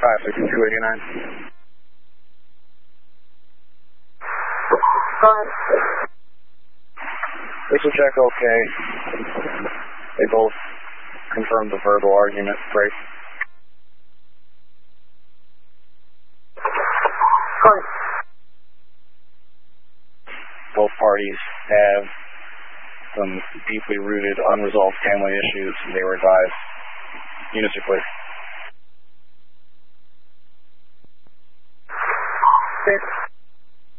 56289. Whistle check okay. They both confirmed the verbal argument. Break. Both parties have some deeply rooted, unresolved family issues. They were advised. Units are clear.